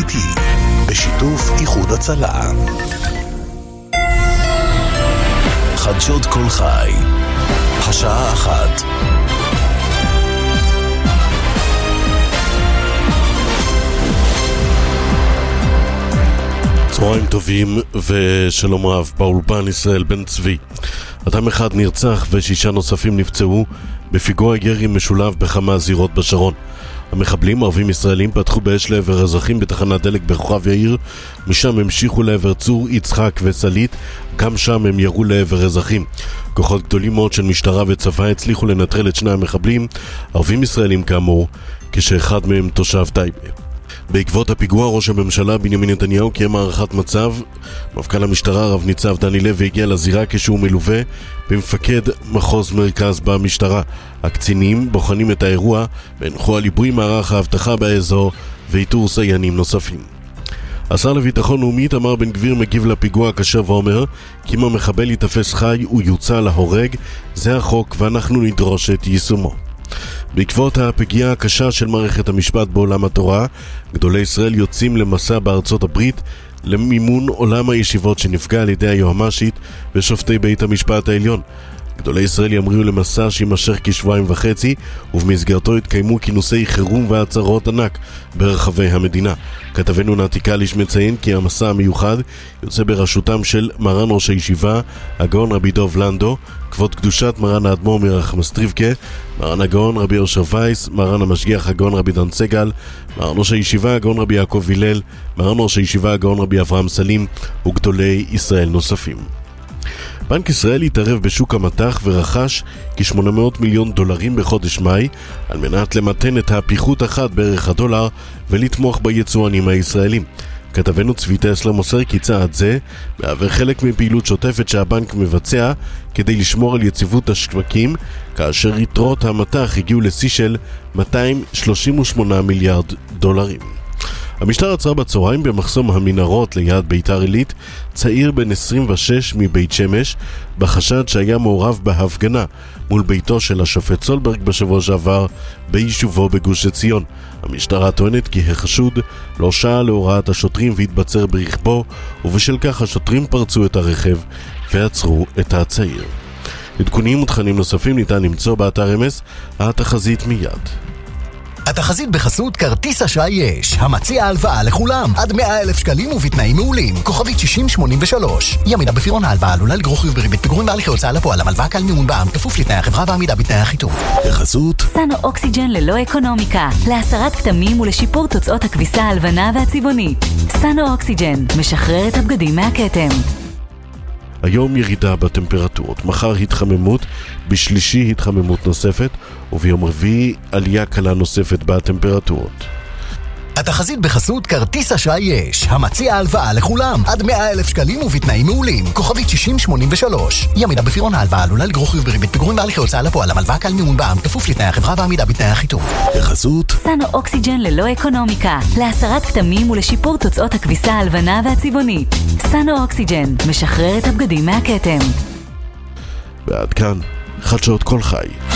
איתי, בשיתוף איחוד הצלה. חדשות כל חי, השעה 1. צהריים טובים ושלום רב. באולפן ישראל בן צבי. אדם אחד נרצח ו6 נוספים נפצעו בפיגוע ירי משולב בכמה זירות בשרון. המחבלים ערבים ישראלים פתחו באש לעבר אזרחים בתחנת דלק בכוכב יאיר, משם המשיכו לעבר צור יצחק וסלית, גם שם הם ירו לעבר אזרחים. כוחות גדולים מאוד של משטרה וצבא הצליחו לנטרל את שני המחבלים, ערבים ישראלים כאמור, כשאחד מהם תושב טייבה. בעקבות הפיגוע ראש הממשלה בנימין נתניהו קיים הערכת מצב. מפכ"ל המשטרה רב ניצב דני לוי הגיע לזירה כשהוא מלווה במפקד מחוז מרכז במשטרה. הקצינים בוחנים את האירוע והנחו על עיבוי מערך האבטחה באזור ואיתור סיינים נוספים. השר לביטחון לאומי איתמר בן גביר מגיב לפיגוע הקשה ואומר כי אם המחבל יתפס חי הוא יוצא להורג, זה החוק ואנחנו נדרוש את יישומו. בעקבות הפגיעה הקשה של מערכת המשפט בעולם התורה, גדולי ישראל יוצאים למסע בארצות הברית למימון עולם הישיבות שנפגע על ידי היועמ"שית ושופטי בית המשפט העליון. גדולי ישראל ימריאו למסע שימשך כשבועיים וחצי, ובמסגרתו התקיימו כינוסי חירום והצהרות ענק ברחבי המדינה. כתבנו נתי קליש מציין כי המסע המיוחד יוצא בראשותם של מרן ראש הישיבה הגאון רבי דוב לנדו, כבוד קדושת מרן האדמו"ר מרחמסטריבקה, מרן הגאון רבי אושר וייס, מרן המשגיח הגאון רבי דן סגל, מרן ראש הישיבה הגאון רבי יעקב הלל, מרן ראש הישיבה הגאון רבי אברהם סלים וגדולי ישראל נוספים. בנק ישראל התערב בשוק המטח ורכש כ$800 מיליון בחודש מאי על מנת למתן את הפיחות אחת בערך הדולר ולתמוך ביצואנים הישראלים. כתבנו צבי טסלר מוסר כי צעד זה מהווה חלק מפעילות שוטפת שהבנק מבצע כדי לשמור על יציבות השווקים, כאשר יתרות המטח הגיעו לשיא של $238 מיליארד. המשטרה עצרה בצהריים במחסום המנהרות ליד ביתר עילית צעיר בן 26 מבית שמש בחשד שהיה מעורב בהפגנה מול ביתו של השופט סולברג בשבוע שעבר ביישובו בגוש עציון. המשטרה טוענת כי החשוד לא שעה להוראת השוטרים והתבצר ברכבו, ובשל כך השוטרים פרצו את הרכב ועצרו את הצעיר. עדכונים ותכנים נוספים ניתן למצוא באתר אמס. התחזית מיד. התחזית בחסות כרטיס אשראי יש, המציע הלוואה לכולם עד 100,000 שקלים ובתנאים מעולים. כוכבית 6083. ימידה בפירעון ההלוואה עלולה לגרור חיוב בריבית פיגורים בהליכי הוצאה לפועל. המלוואה קל מימון בע"מ כפוף לתנאי החברה ועמידה בתנאי החיתום. בחסות סנו אוקסיג'ן ללא אקונומיקה, להסרת כתמים ולשיפור תוצאות הכביסה הלבנה והצבעונית. סנו אוקסיג'ן משחרר את הבגדים מהכתם. היום ירידה בטמפרטורות, מחר התחממות, בשלישי התחממות נוספת, וביום רביעי עלייה קלה נוספת בטמפרטורות. התחזית בחסות כרטיס אשראי יש, המציע הלוואה לכולם עד 100,000 שקלים ובתנאים מעולים. כוכבית 6083. ימידה בפירעון ההלוואה עלולה לגרור חיוב בריבית פיגורים בהליכי הוצאה לפועל. המלוואה קל מימון בע"מ כפוף לתנאי החברה ועמידה בתנאי החיתום. בחסות סנו אוקסיג'ן ללא אקונומיקה, להסרת כתמים ולשיפור תוצאות הכביסה הלבנה והצבעונית. סנו אוקסיג'ן משחרר את הבגדים מהכתם. ועד כאן חדשות כל חי.